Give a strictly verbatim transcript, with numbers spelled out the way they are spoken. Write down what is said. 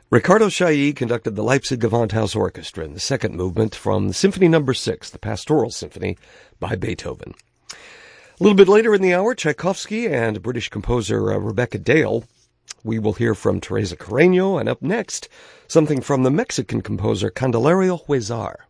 Ricardo Chailly conducted the Leipzig Gewandhaus Orchestra in the second movement from Symphony Number Six, the Pastoral Symphony by Beethoven. A little bit later in the hour, Tchaikovsky and British composer uh, Rebecca Dale. We will hear from Teresa Carreño, and up next, something from the Mexican composer Candelario Huizar.